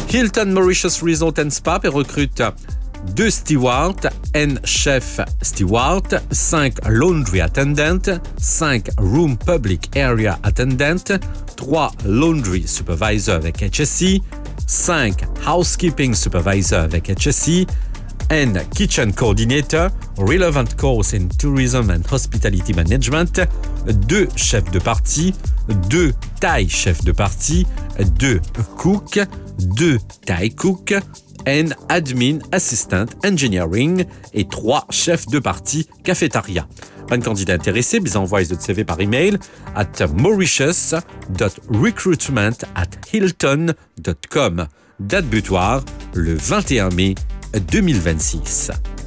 Hilton Mauritius Resort and Spa recrute 2 stewards, un chef steward, 5 laundry attendants, 5 room public area attendants, 3 laundry supervisors avec HSE, 5 housekeeping supervisors avec HSE, un kitchen coordinator, relevant course in tourism and hospitality management, 2 chefs de partie, 2 Thai chefs de partie, 2 cooks, 2 Thai cooks, un admin assistant engineering et 3 chefs de partie cafétéria. Un candidat intéressé, bien envoyez votre CV par email at mauritius.recruitment@hilton.com. Date butoir le 21 mai 2026.